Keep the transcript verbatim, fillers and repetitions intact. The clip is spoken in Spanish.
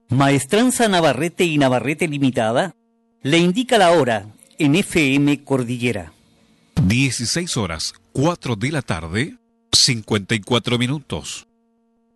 Maestranza Navarrete y Navarrete Limitada le indica la hora en F M Cordillera. dieciséis horas, cuatro de la tarde, cincuenta y cuatro minutos.